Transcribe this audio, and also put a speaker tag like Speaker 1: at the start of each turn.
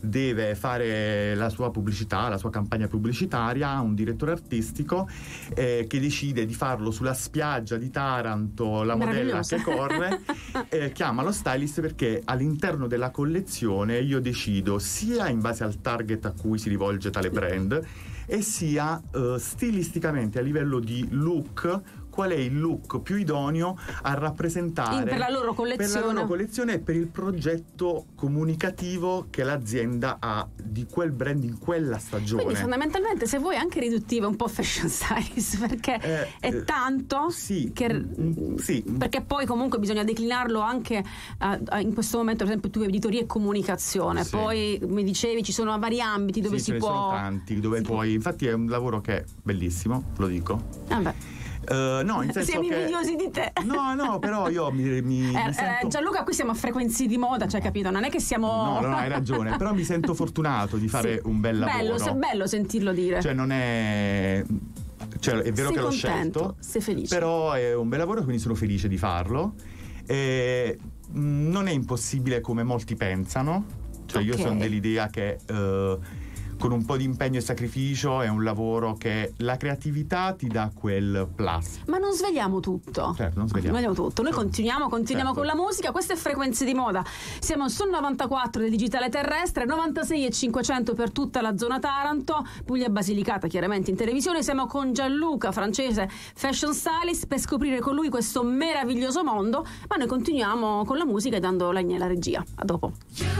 Speaker 1: deve fare la sua pubblicità, la sua campagna pubblicitaria, un direttore artistico che decide di farlo sulla spiaggia di Taranto, la modella che corre, chiama lo stylist perché all'interno della collezione io decido sia in base al target a cui si rivolge tale brand e sia stilisticamente a livello di look qual è il look più idoneo a rappresentare
Speaker 2: per la loro collezione
Speaker 1: e per il progetto comunicativo che l'azienda ha di quel brand in quella stagione.
Speaker 2: Quindi fondamentalmente, se vuoi, anche riduttiva un po' fashion stylist, perché è tanto
Speaker 1: sì,
Speaker 2: perché poi comunque bisogna declinarlo anche in questo momento. Per esempio tu hai editoria e comunicazione, sì. Poi mi dicevi ci sono vari ambiti dove si può,
Speaker 1: sono tanti dove puoi, infatti è un lavoro che è bellissimo, lo dico. No, in senso
Speaker 2: siamo invidiosi di te.
Speaker 1: No, però io mi sento...
Speaker 2: Gianluca, qui siamo a Frequenze di Moda, cioè, capito? Non è che siamo...
Speaker 1: No, hai ragione, però mi sento fortunato di fare un bel lavoro.
Speaker 2: Bello sentirlo dire.
Speaker 1: Cioè non è... Cioè è vero
Speaker 2: sei
Speaker 1: che l'ho
Speaker 2: contento,
Speaker 1: scelto,
Speaker 2: sei felice.
Speaker 1: Però è un bel lavoro, quindi sono felice di farlo. E non è impossibile come molti pensano. Cioè io sono dell'idea che... con un po' di impegno e sacrificio è un lavoro che la creatività ti dà quel plus.
Speaker 2: Ma non svegliamo tutto.
Speaker 1: Certo, non svegliamo
Speaker 2: tutto. Noi continuiamo certo. Con la musica. Queste è Frequenze di Moda. Siamo sul 94 del digitale terrestre, 96 e 500 per tutta la zona Taranto, Puglia e Basilicata chiaramente in televisione. Siamo con Gianluca Francese, fashion stylist, per scoprire con lui questo meraviglioso mondo. Ma noi continuiamo con la musica e dando la regia. A dopo.